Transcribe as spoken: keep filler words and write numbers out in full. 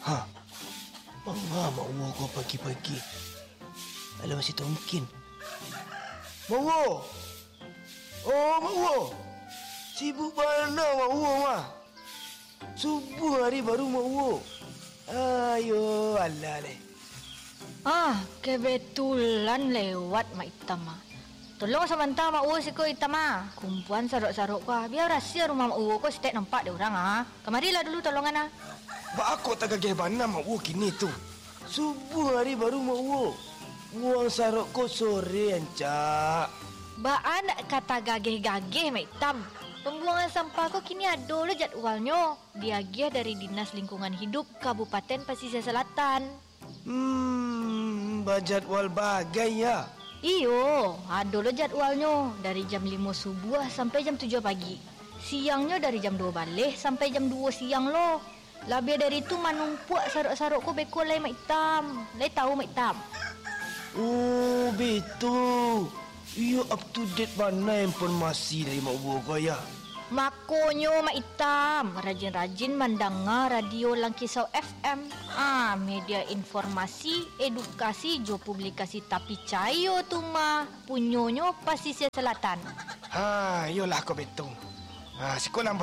Ha, mana Mak Wu kau pagi-pagi? Alah, masih tak mungkin. Mak Wu! Oh, Mak Wu! Sibuk mana Mak Wu, mah? Subuh hari baru Mak Wu. Ayo, alah leh. Ah, kebetulan lewat Mak Itam ah. Tolong sebentar Mak Wu siko Itam ah. Kumpulan saruk-saruk kau. Biar rahsia rumah Mak Wu kau setek nampak dia orang ah. Kemarilah dulu tolongan ah. Bak aku tak gagih mana Mak Wu kini tu. Subuh hari baru Mak Wu. Buang saruk kau sore ancak. Baan kata gagih-gagih Mak Itam. Pembuangan sampah kau kini ada lo jadwalnya. Diagih dari Dinas Lingkungan Hidup Kabupaten Pasisir Selatan. Hmm, berjadwal bagai ya. Iyo, ada lo jadwalnya. Dari jam lima subuh sampai jam tujuh pagi. Siangnya dari jam dua balik sampai jam dua siang lo. Lebih dari itu manumpuk saruk-saruk kau beko lai Mak Itam. Lai tahu Mak Itam? Oh, betul. Ia up to date mana informasi dari Mak Wu kau ya? Makonyo Mak Itam, rajin-rajin mendengar radio Langkisau F M. Ah, media informasi, edukasi, jo publikasi tapi cayo tu mah punyonyo Pasisir Selatan. Ha, yolah kau betul. Ha, sekolah